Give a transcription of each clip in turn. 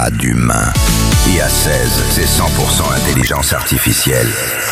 A d'humain. IA16, c'est 100% intelligence artificielle.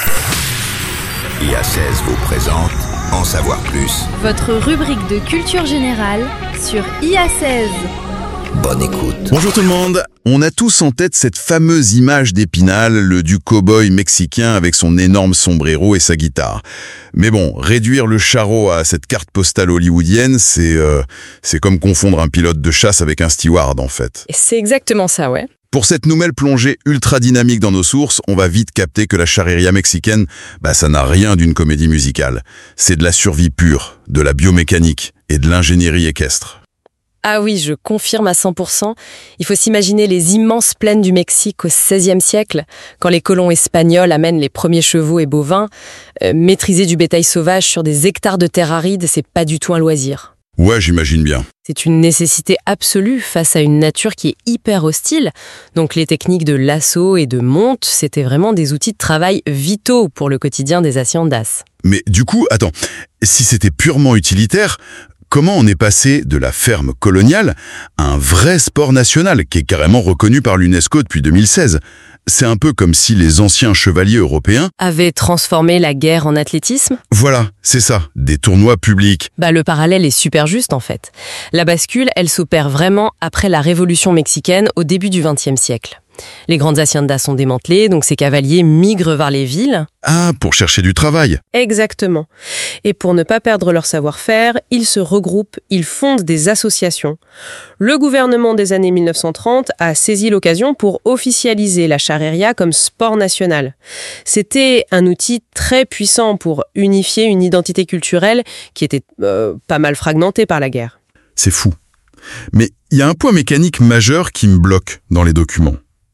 IA16 vous présente En savoir plus. Votre rubrique de culture générale sur IA16. Bonne écoute. Bonjour tout le monde. On a tous en tête cette fameuse image d'Épinal, le du cow-boy mexicain avec son énorme sombrero et sa guitare. Mais bon, réduire le charreau à cette carte postale hollywoodienne, c'est comme confondre un pilote de chasse avec un steward en fait. C'est exactement ça, ouais. Pour cette nouvelle plongée ultra dynamique dans nos sources, on va vite capter que la charreria mexicaine, ça n'a rien d'une comédie musicale. C'est de la survie pure, de la biomécanique et de l'ingénierie équestre. Ah oui, je confirme à 100%. Il faut s'imaginer les immenses plaines du Mexique au XVIe siècle, quand les colons espagnols amènent les premiers chevaux et bovins. Maîtriser du bétail sauvage sur des hectares de terre aride, c'est pas du tout un loisir. Ouais, j'imagine bien. C'est une nécessité absolue face à une nature qui est hyper hostile. Donc les techniques de lasso et de monte, c'était vraiment des outils de travail vitaux pour le quotidien des haciendas. Mais du coup, attends, si c'était purement utilitaire, comment on est passé de la ferme coloniale à un vrai sport national qui est carrément reconnu par l'UNESCO depuis 2016 ? C'est un peu comme si les anciens chevaliers européens avaient transformé la guerre en athlétisme ? Voilà, c'est ça, des tournois publics. Le parallèle est super juste en fait. La bascule, elle s'opère vraiment après la Révolution mexicaine au début du XXe siècle. Les grandes haciendas sont démantelées, donc ces cavaliers migrent vers les villes. Ah, pour chercher du travail. Exactement. Et pour ne pas perdre leur savoir-faire, ils se regroupent, ils fondent des associations. Le gouvernement des années 1930 a saisi l'occasion pour officialiser la charreria comme sport national. C'était un outil très puissant pour unifier une identité culturelle qui était pas mal fragmentée par la guerre. C'est fou. Mais il y a un point mécanique majeur qui me bloque dans les documents.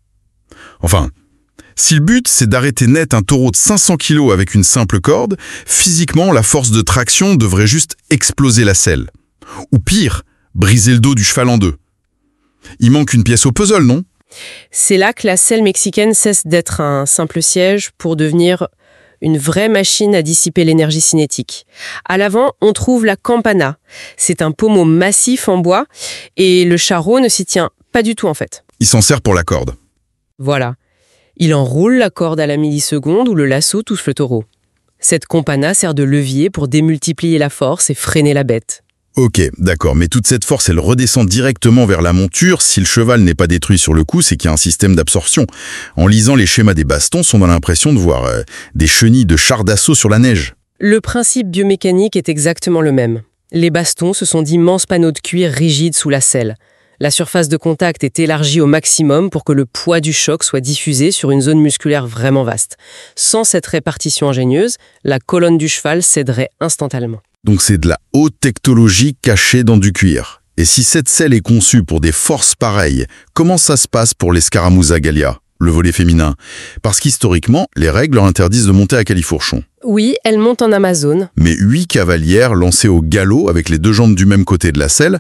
Enfin, si le but c'est d'arrêter net un taureau de 500 kg avec une simple corde, physiquement la force de traction devrait juste exploser la selle. Ou pire, briser le dos du cheval en deux. Il manque une pièce au puzzle, non ? C'est là que la selle mexicaine cesse d'être un simple siège pour devenir une vraie machine à dissiper l'énergie cinétique. À l'avant, on trouve la campana. C'est un pommeau massif en bois et le charreau ne s'y tient pas du tout en fait. Il s'en sert pour la corde. Voilà. Il enroule la corde à la milliseconde où le lasso touche le taureau. Cette campana sert de levier pour démultiplier la force et freiner la bête. Ok, d'accord, mais toute cette force, elle redescend directement vers la monture. Si le cheval n'est pas détruit sur le coup, c'est qu'il y a un système d'absorption. En lisant les schémas des bastons, on a l'impression de voir des chenilles de chars d'assaut sur la neige. Le principe biomécanique est exactement le même. Les bastons, ce sont d'immenses panneaux de cuir rigides sous la selle. La surface de contact est élargie au maximum pour que le poids du choc soit diffusé sur une zone musculaire vraiment vaste. Sans cette répartition ingénieuse, la colonne du cheval céderait instantanément. Donc c'est de la haute technologie cachée dans du cuir. Et si cette selle est conçue pour des forces pareilles, comment ça se passe pour l'escaramuza gallia, le volet féminin ? Parce qu'historiquement, les règles leur interdisent de monter à califourchon. Oui, elle monte en Amazone. Mais 8 cavalières lancées au galop avec les deux jambes du même côté de la selle,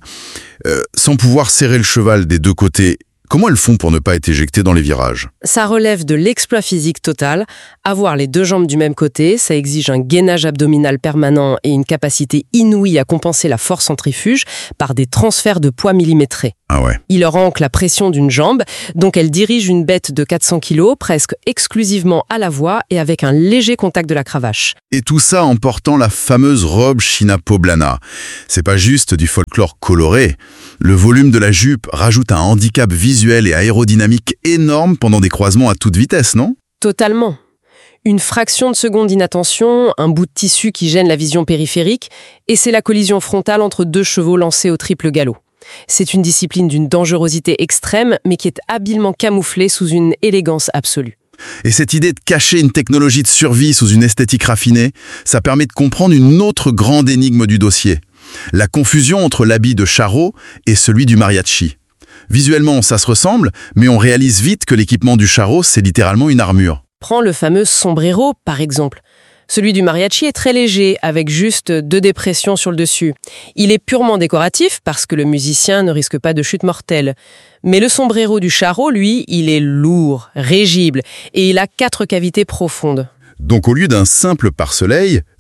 sans pouvoir serrer le cheval des deux côtés, comment elles font pour ne pas être éjectées dans les virages ? Ça relève de l'exploit physique total. Avoir les deux jambes du même côté, ça exige un gainage abdominal permanent et une capacité inouïe à compenser la force centrifuge par des transferts de poids millimétrés. Ah ouais. Il leur manque la pression d'une jambe, donc elle dirige une bête de 400 kg presque exclusivement à la voix et avec un léger contact de la cravache. Et tout ça en portant la fameuse robe China Poblana. C'est pas juste du folklore coloré. Le volume de la jupe rajoute un handicap visuel et aérodynamique énorme pendant des croisements à toute vitesse, non ? Totalement. Une fraction de seconde d'inattention, un bout de tissu qui gêne la vision périphérique, et c'est la collision frontale entre deux chevaux lancés au triple galop. C'est une discipline d'une dangerosité extrême, mais qui est habilement camouflée sous une élégance absolue. Et cette idée de cacher une technologie de survie sous une esthétique raffinée, ça permet de comprendre une autre grande énigme du dossier. La confusion entre l'habit de charreau et celui du mariachi. Visuellement, ça se ressemble, mais on réalise vite que l'équipement du charreau, c'est littéralement une armure. Prends le fameux sombrero, par exemple. Celui du mariachi est très léger, avec juste 2 dépressions sur le dessus. Il est purement décoratif, parce que le musicien ne risque pas de chute mortelle. Mais le sombrero du charreau, lui, il est lourd, rigible, et il a 4 cavités profondes. Donc au lieu d'un simple pare-soleil,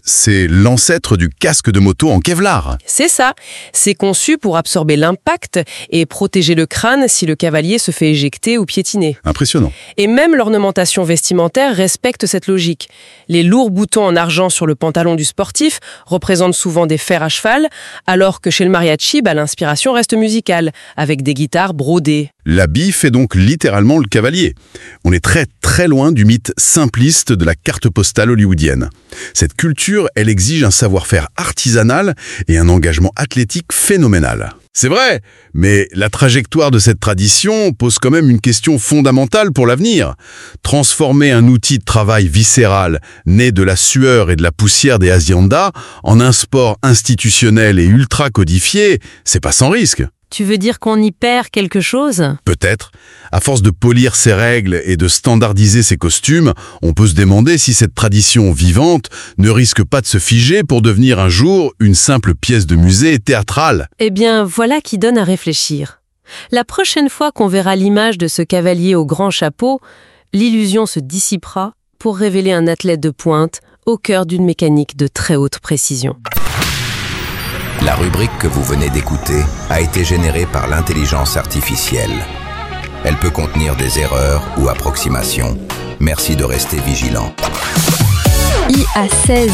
c'est l'ancêtre du casque de moto en Kevlar. C'est ça. C'est conçu pour absorber l'impact et protéger le crâne si le cavalier se fait éjecter ou piétiner. Impressionnant. Et même l'ornementation vestimentaire respecte cette logique. Les lourds boutons en argent sur le pantalon du sportif représentent souvent des fers à cheval, alors que chez le mariachi, l'inspiration reste musicale, avec des guitares brodées. L'habit fait donc littéralement le cavalier. On est très très loin du mythe simpliste de la carte postale hollywoodienne. Cette culture, elle exige un savoir-faire artisanal et un engagement athlétique phénoménal. C'est vrai, mais la trajectoire de cette tradition pose quand même une question fondamentale pour l'avenir. Transformer un outil de travail viscéral, né de la sueur et de la poussière des haciendas, en un sport institutionnel et ultra codifié, c'est pas sans risque. Tu veux dire qu'on y perd quelque chose ? Peut-être. À force de polir ses règles et de standardiser ses costumes, on peut se demander si cette tradition vivante ne risque pas de se figer pour devenir un jour une simple pièce de musée théâtrale. Eh bien, voilà qui donne à réfléchir. La prochaine fois qu'on verra l'image de ce cavalier au grand chapeau, l'illusion se dissipera pour révéler un athlète de pointe au cœur d'une mécanique de très haute précision. La rubrique que vous venez d'écouter a été générée par l'intelligence artificielle. Elle peut contenir des erreurs ou approximations. Merci de rester vigilant. IA 16.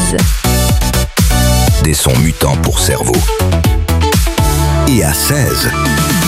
Des sons mutants pour cerveau. IA 16.